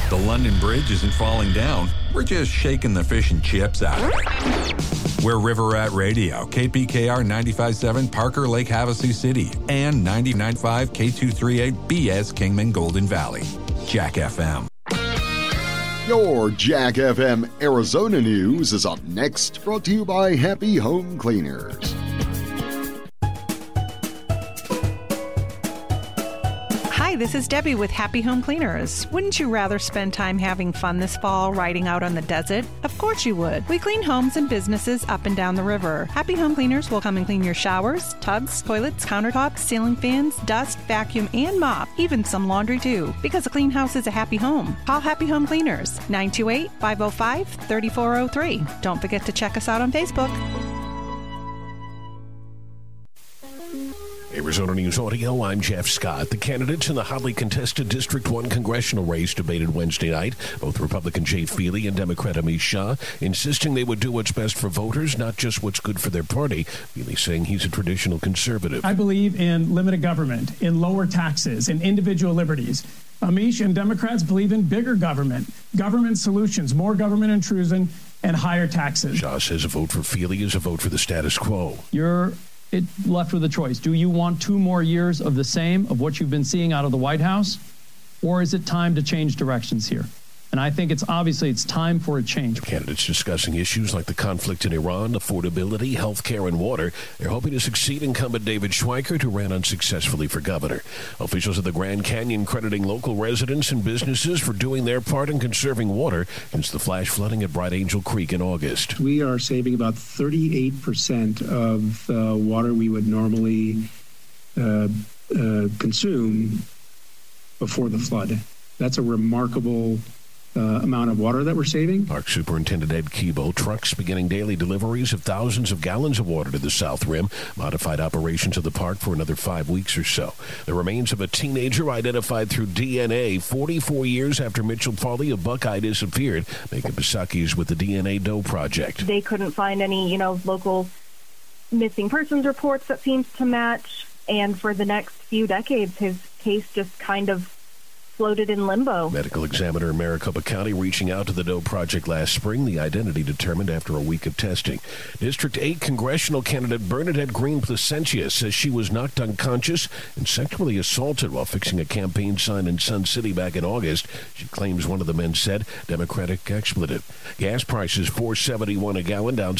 The London Bridge isn't falling down. We're just shaking the fish and chips out of it. We're River Rat Radio, KPKR 95.7 Parker Lake Havasu City, and 99.5 K238 BS Kingman Golden Valley. Jack FM. Your Jack FM Arizona news is up next, brought to you by Happy Home Cleaners. Hi, this is Debbie with Happy Home Cleaners. Wouldn't you rather spend time having fun this fall riding out on the desert? Of course you would. We clean homes and businesses up and down the river. Happy Home Cleaners will come and clean your showers, tubs, toilets, countertops, ceiling fans, dust, vacuum, and mop, even some laundry too. Because a clean house is a happy home. Call Happy Home Cleaners, 928-505-3403. Don't forget to check us out on Facebook. Arizona News Audio, I'm Jeff Scott. The candidates in the hotly contested District 1 congressional race debated Wednesday night, both Republican Jay Feely and Democrat Amish Shah, insisting they would do what's best for voters, not just what's good for their party. Feely saying he's a traditional conservative. I believe in limited government, in lower taxes, in individual liberties. Amish and Democrats believe in bigger government solutions, more government intrusion, and higher taxes. Shah says a vote for Feely is a vote for the status quo. You're left with a choice. Do you want 2 more years of the same, of what you've been seeing out of the White House? Or is it time to change directions here? And I think it's time for a change. The candidates discussing issues like the conflict in Iran, affordability, health care, and water. They're hoping to succeed incumbent David Schweikert, who ran unsuccessfully for governor. Officials of the Grand Canyon crediting local residents and businesses for doing their part in conserving water since the flash flooding at Bright Angel Creek in August. We are saving about 38% of the water we would normally consume before the flood. That's a remarkable amount of water that we're saving. Park Superintendent Ed Keeble, trucks beginning daily deliveries of thousands of gallons of water to the South Rim, modified operations of the park for another 5 weeks or so. The remains of a teenager identified through DNA 44 years after Mitchell Farley of Buckeye disappeared. Megan Pisaki is with the DNA Doe Project. They couldn't find any, local missing persons reports that seems to match. And for the next few decades, his case just kind of floated in limbo. Medical examiner in Maricopa County reaching out to the Doe Project last spring, the identity determined after a week of testing. District 8 congressional candidate Bernadette Green Placentia says she was knocked unconscious and sexually assaulted while fixing a campaign sign in Sun City back in August. She claims one of the men said Democratic expletive. Gas prices $4.71 a gallon, down